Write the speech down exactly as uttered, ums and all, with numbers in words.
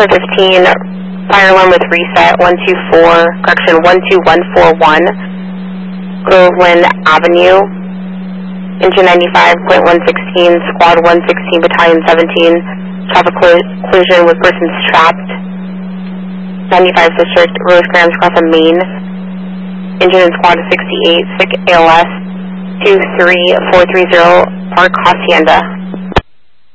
Clear fifteen, fire alarm with reset, one two four, correction, one two one four one, Groveland Avenue, engine ninety-five point one sixteen, squad one sixteen, battalion seventeen, traffic collision with persons trapped, ninety-five district, Rosecrans across the main, engine in squad sixty-eight, sick A L S, two three four three zero, Park Hacienda.